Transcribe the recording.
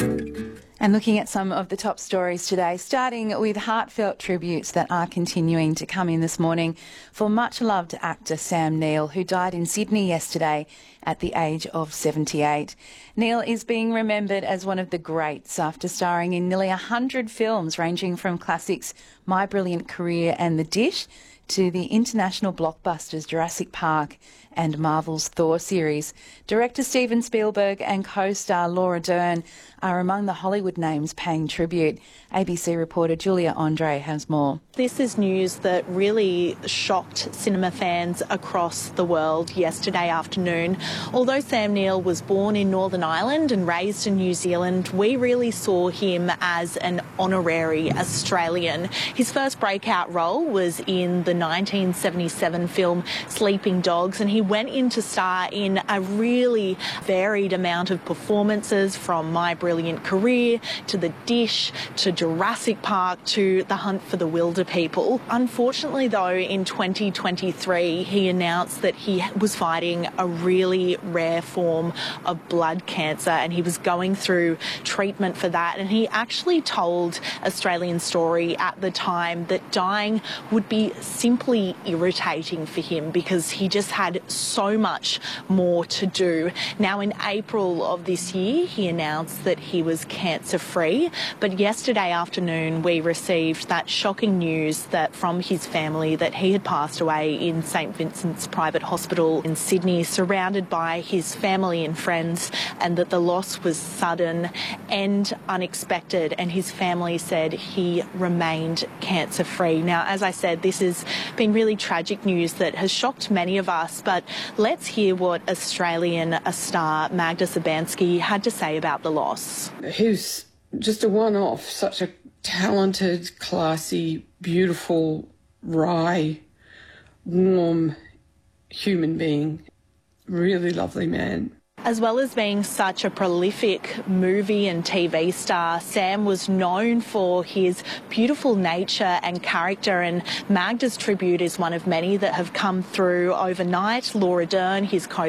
And looking at some of the top stories today, starting with heartfelt tributes that are continuing to come in this morning for much-loved actor Sam Neill, who died in Sydney yesterday at the age of 78. Neill is being remembered as one of the greats after starring in nearly 100 films ranging from classics My Brilliant Career and The Dish to the international blockbusters Jurassic Park and Marvel's Thor series. Director Steven Spielberg and co-star Laura Dern are among the Hollywood names paying tribute. ABC reporter Julia Andre has more. This is news that really shocked cinema fans across the world yesterday afternoon. Although Sam Neill was born in Northern Ireland and raised in New Zealand, we really saw him as an honorary Australian. His first breakout role was in the 1977 film Sleeping Dogs, and he went in to star in a really varied amount of performances, from My Brilliant Career to The Dish to Jurassic Park to The Hunt for the Wilder People. Unfortunately, though, in 2023, he announced that he was fighting a really rare form of blood cancer and he was going through treatment for that. And he actually told Australian Story at the time that dying would be simply irritating for him because he just had so much more to do. Now, in April of this year, he announced that he was cancer-free, but yesterday afternoon we received that shocking news that from his family that he had passed away in St Vincent's Private Hospital in Sydney, surrounded by his family and friends, and that the loss was sudden and unexpected, and his family said he remained cancer-free. Now, as I said, this has been really tragic news that has shocked many of us, but let's hear what Australian star Magda Szubanski had to say about the loss. He was just a one-off, such a talented, classy, beautiful, wry, warm human being. Really lovely man. As well as being such a prolific movie and TV star, Sam was known for his beautiful nature and character, and Magda's tribute is one of many that have come through overnight. Laura Dern, his co